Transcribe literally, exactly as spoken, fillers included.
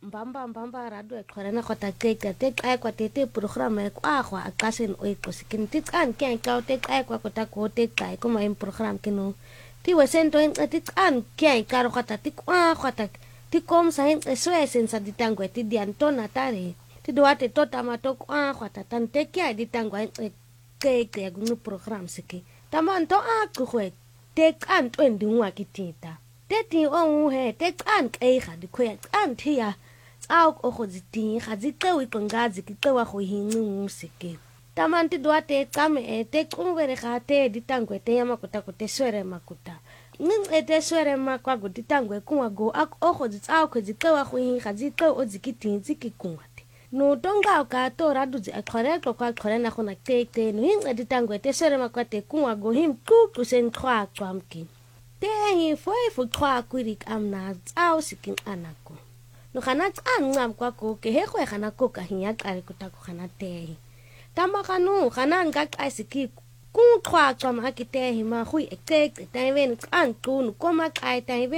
mbamba mbamba radu eqhorena khota qeqa teqaekwa tete programa ekwagwa aqaseni oyiqosikin tiqan ke nkaw teqaekwa kota ko teqae kuma im program kino ti wesento en tiqan ke nkaro khota tiqwa khota tikom sa en eswe sensa ditangwe ti diantona tare ti doate tota matokwa khota tante ke ditangwa en qeqe gunu program sike tamanto aqhwe teqan twenty-one kitita teti o he teqan qeqa dikhoya qan thia tsao o go diteng ga ditsewe qongazi ke tsewa go hinci musike tamanti doate qame ete qungwere ga te ditangwete ya makuta ko teswere makuta ning ete swere makwa go ditangwe kunwa go ak o go tsao go ditsewa go hin ga ditse o dikiting tsikikungwate no tonga ka to radutse a khore tlo kwa khore na gona tete no hin ditangwete swere makwate kunwa go him tutu sen khwa qwamki te hi foi fu khwa kurik amna tsao sikin anako no khana tsang ngam kwa ko ke he khwe khana ko ka hinya qale ko ta ko khana te tama khanu khana nga qasiki ku khwa qwa ma ke te hi ma hui ekek ta ven kan tu no ko ma qai ta